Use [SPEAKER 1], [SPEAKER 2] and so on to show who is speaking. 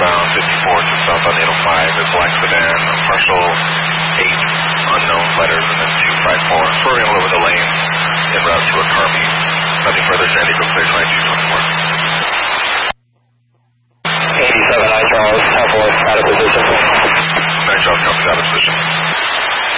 [SPEAKER 1] northbound 54 to south on 805, a black sedan, a partial 8 unknown letters, and then 254, swerving all over the lane en route to a car meet. Nothing further, Sandy Brook, clear 9224.
[SPEAKER 2] 87, 9 Charles, have 4, out of position.
[SPEAKER 1] 9 Charles, copies out of position.